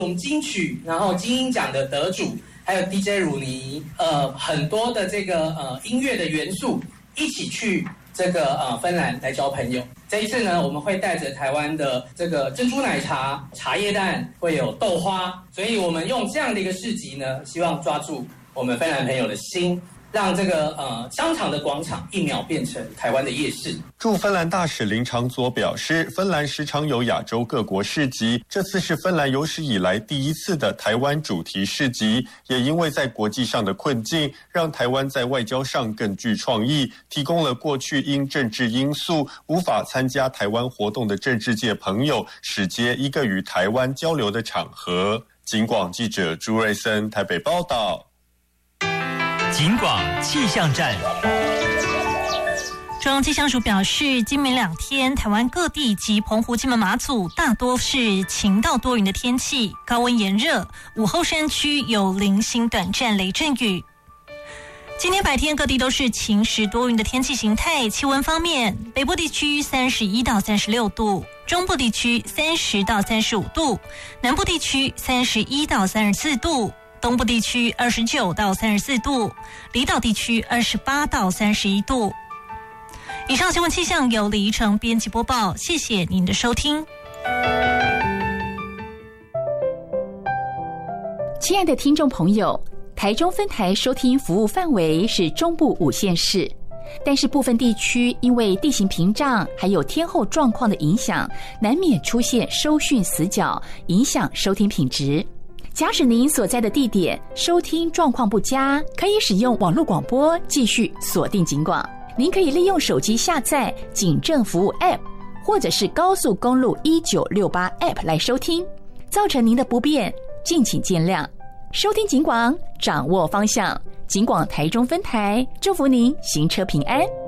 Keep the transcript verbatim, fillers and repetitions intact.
总金曲，然后金鹰奖的得主，还有 D J 鲁尼，呃，很多的这个呃音乐的元素一起去这个呃芬兰来交朋友。这一次呢，我们会带着台湾的这个珍珠奶茶、茶叶蛋，会有豆花，所以我们用这样的一个市集呢，希望抓住我们芬兰朋友的心。让这个呃商场的广场一秒变成台湾的夜市。 驻芬兰大使林长佐表示，芬兰时常有亚洲各国市集，这次是芬兰有史以来第一次的台湾主题市集，也因为在国际上的困境，让台湾在外交上更具创意，提供了过去因政治因素无法参加台湾活动的政治界朋友，使接一个与台湾交流的场合。警广记者朱瑞森台北报道。 警广气象站。 中央气象署表示，今明两天，台湾各地及澎湖、金门、马祖大多是晴到多云的天气，高温炎热，午后山区有零星短暂雷阵雨。今天白天各地都是晴时多云的天气形态，气温方面，北部地区三十一到三十六度，中部地区三十到三十五度，南部地区三十一到三十四度。东部地区二十九到三十四度，离岛地区二十八到三十一度。以上新闻气象由李怡成编辑播报，谢谢您的收听。 亲爱的听众朋友，台中分台收听服务范围是中部五县市，但是部分地区因为地形屏障还有天候状况的影响，难免出现收讯死角，影响收听品质。假使您所在的地点收听状况不佳，可以使用网络广播继续锁定警广。您可以利用手机下载警政服务 App 或者是高速公路一九六八 App 来收听，造成您的不便，敬请见谅。收听警广，掌握方向，警广台中分台，祝福您行车平安。